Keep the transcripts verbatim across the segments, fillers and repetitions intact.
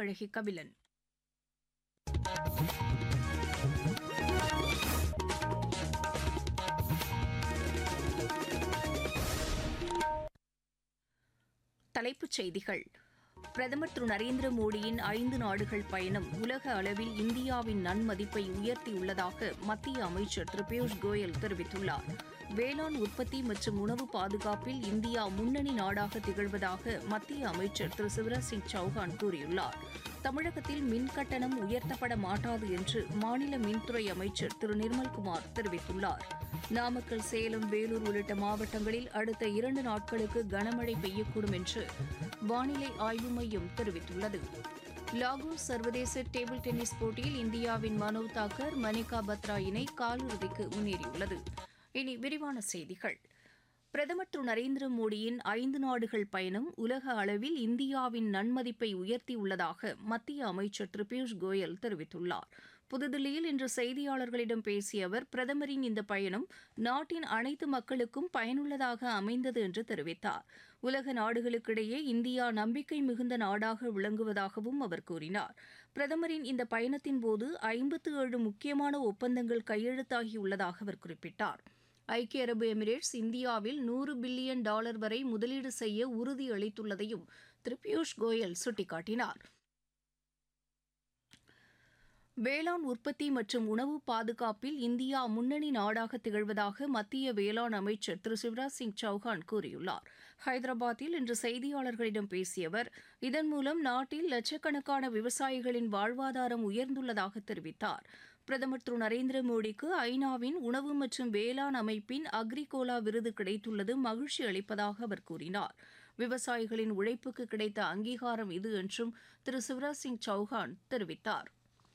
வடிவழகி கபிலன். தலைப்புச் செய்திகள். பிரதமர் திரு நரேந்திர மோடியின் ஐந்து நாடுகள் பயணம் உலக அளவில் இந்தியாவின் நன்மதிப்பை உயர்த்தியுள்ளதாக மத்திய அமைச்சர் திரு பியூஷ் கோயல் தெரிவித்துள்ளார். வேளாண் உற்பத்தி மற்றும் உணவு பாதுகாப்பில் இந்தியா முன்னணி நாடாக திகழ்வதாக மத்திய அமைச்சர் திரு சிவராஜ் சிங் சௌஹான் கூறியுள்ளார். தமிழகத்தில் மின் கட்டணம் உயர்த்தப்பட மாட்டாது என்று மாநில மின்துறை அமைச்சர் திரு நிர்மல்குமார் தெரிவித்துள்ளார். நாமக்கல், சேலம், வேலூர் உள்ளிட்ட மாவட்டங்களில் அடுத்த இரண்டு நாட்களுக்கு கனமழை பெய்யக்கூடும் என்று வானிலை ஆய்வு மையம் தெரிவித்துள்ளது. லாகோஸ் சர்வதேச டேபிள் டென்னிஸ் போட்டியில் இந்தியாவின் மனோவ் தாக்கர், மணிகா பத்ரா இணை காலிறுதிக்கு முன்னேறியுள்ளது. இனி விரிவான செய்திகள். பிரதமர் திரு நரேந்திர மோடியின் ஐந்து நாடுகள் பயணம் உலக அளவில் இந்தியாவின் நன்மதிப்பை உயர்த்தியுள்ளதாக மத்திய அமைச்சர் திரு பியூஷ் கோயல் தெரிவித்துள்ளார். புதுதில்லியில் இன்று செய்தியாளர்களிடம் பேசிய அவர், பிரதமரின் இந்த பயணம் நாட்டின் அனைத்து மக்களுக்கும் பயனுள்ளதாக அமைந்தது என்று தெரிவித்தார். உலக நாடுகளுக்கிடையே இந்தியா நம்பிக்கை மிகுந்த நாடாக விளங்குவதாகவும் அவர் கூறினார். பிரதமரின் இந்த பயணத்தின் போது ஐம்பத்து ஏழு முக்கியமான ஒப்பந்தங்கள் கையெழுத்தாகியுள்ளதாக அவர் குறிப்பிட்டார். ஐக்கிய அரபு எமிரேட்ஸ் இந்தியாவில் நூறு பில்லியன் டாலர் வரை முதலீடு செய்ய உறுதியளித்துள்ளதையும் திரு பியூஷ் கோயல் சுட்டிக்காட்டினார். வேளாண் உற்பத்தி மற்றும் உணவு பாதுகாப்பில் இந்தியா முன்னணி நாடாக திகழ்வதாக மத்திய வேளாண் அமைச்சர் திரு சிவராஜ் சிங் சௌஹான் கூறியுள்ளார். ஹைதராபாத்தில் இன்று செய்தியாளர்களிடம் பேசிய அவர், இதன் மூலம் நாட்டில் லட்சக்கணக்கான விவசாயிகளின் வாழ்வாதாரம் உயர்ந்துள்ளதாக தெரிவித்தார். பிரதமர் திரு நரேந்திர மோடிக்கு ஐநாவின் உணவு மற்றும் வேளாண் அமைப்பின் அக்ரிகோலா விருது கிடைத்துள்ளது மகிழ்ச்சி அளிப்பதாக அவர் கூறினார். விவசாயிகளின் உழைப்புக்கு கிடைத்த அங்கீகாரம் இது என்றும் திரு சிவராஜ் சிங் சௌஹான் தெரிவித்தார்.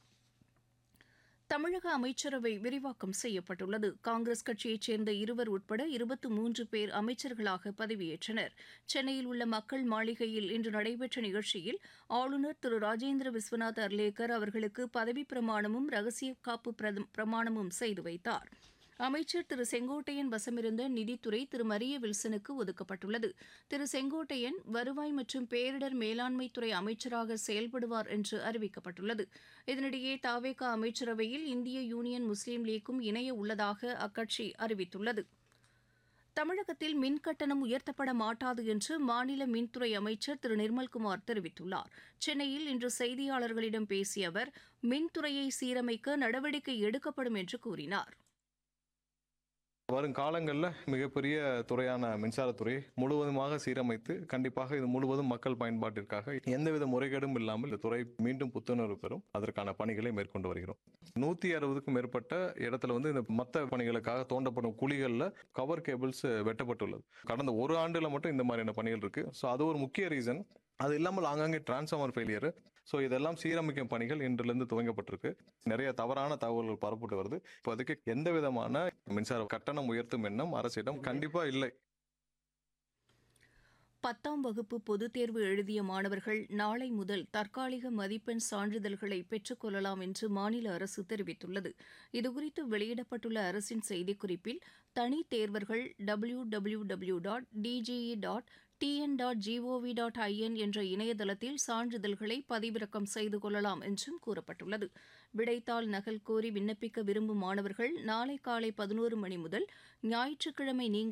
தமிழக அமைச்சரவை விரிவாக்கம் செய்யப்பட்டுள்ளது. காங்கிரஸ் கட்சியைச் சேர்ந்த இருவர் உட்பட இருபத்தி மூன்று பேர் அமைச்சர்களாக பதவியேற்றனர். சென்னையில் உள்ள மக்கள் மாளிகையில் இன்று நடைபெற்ற நிகழ்ச்சியில் ஆளுநர் திரு ராஜேந்திர விஸ்வநாத் அர்லேக்கர் அவர்களுக்கு பதவிப் பிரமாணமும் ரகசிய காப்பு பிரமாணமும் செய்து வைத்தார். அமைச்சர் திரு செங்கோட்டையன் வசமிருந்த நிதித்துறை திரு மரிய வில்சனுக்கு ஒதுக்கப்பட்டுள்ளது. திரு செங்கோட்டையன் வருவாய் மற்றும் பேரிடர் மேலாண்மைத்துறை அமைச்சராக செயல்படுவார் என்று அறிவிக்கப்பட்டுள்ளது. இதனிடையே தாவேக அமைச்சரவையில் இந்திய யூனியன் முஸ்லீம் லீக்கும் இணைய உள்ளதாக அக்கட்சி அறிவித்துள்ளது. தமிழகத்தில் மின் கட்டணம் உயர்த்தப்பட மாட்டாது என்று மாநில மின்துறை அமைச்சர் திரு நிர்மல்குமார் தெரிவித்துள்ளார். சென்னையில் இன்று செய்தியாளர்களிடம் பேசிய அவர், மின்துறையை சீரமைக்க நடவடிக்கை எடுக்கப்படும் என்று கூறினார். வரும் காலங்களில் மிகப்பெரிய துறையான மின்சாரத்துறை முழுவதுமாக சீரமைத்து கண்டிப்பாக இது முழுவதும் மக்கள் பயன்பாட்டிற்காக எந்தவித முறைகேடும் இல்லாமல் இந்த துறை மீண்டும் புத்துணர்வு பெறும். அதற்கான பணிகளை மேற்கொண்டு வருகிறோம். நூத்தி அறுபதுக்கும் மேற்பட்ட இடத்துல வந்து இந்த மத்த பணிகளுக்காக தோண்டப்படும் குழிகள்ல கவர் கேபிள்ஸ் வெட்டப்பட்டுள்ளது. கடந்த ஒரு ஆண்டுல மட்டும் இந்த மாதிரியான பணிகள் இருக்கு. ஸோ அது ஒரு முக்கிய ரீசன். அது இல்லாமல் ஆங்காங்கே டிரான்ஸ்ஃபார்மர் ஃபெயிலியர். ஸோ இதெல்லாம் சீரமைக்கும் பணிகள் இன்றிலிருந்து துவங்கப்பட்டிருக்கு. நிறைய தவறான தகவல்கள் பரப்பட்டு வருது. இப்போ அதுக்கு எந்த விதமான மின்சார கட்டணம் உயர்த்தும் எண்ணம் அரசிடம் கண்டிப்பா இல்லை. பத்தாம் வகுப்பு பொதுத் தேர்வு எழுதிய மாணவர்கள் நாளை முதல் தற்காலிக மதிப்பெண் சான்றிதழ்களை பெற்றுக் கொள்ளலாம் என்று மாநில அரசு தெரிவித்துள்ளது. இதுகுறித்து வெளியிடப்பட்டுள்ள அரசின் செய்திக்குறிப்பில், தனி தேர்வர்கள் W W W dot DGE dot TN dot gov dot IN என்ற இணையதளத்தில் சான்றிதழ்களை பதிவிறக்கம் செய்து கொள்ளலாம் என்றும் கூறப்பட்டுள்ளது. விடைத்தாள் நகல் கோரி விண்ணப்பிக்க விரும்பும் மாணவர்கள் நாளை காலை பதினோரு மணி முதல் ஞாயிற்றுக்கிழமை நீங்க